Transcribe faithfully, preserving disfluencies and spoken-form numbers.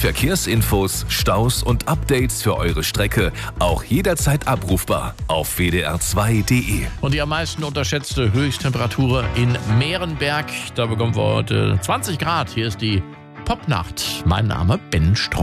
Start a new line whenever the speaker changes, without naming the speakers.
Verkehrsinfos, Staus und Updates für eure Strecke auch jederzeit abrufbar auf w d r zwei punkt d e.
Und die am meisten unterschätzte Höchsttemperatur in Meerenberg. Da bekommen wir heute zwanzig Grad. Hier ist die Popnacht. Mein Name Ben Streu.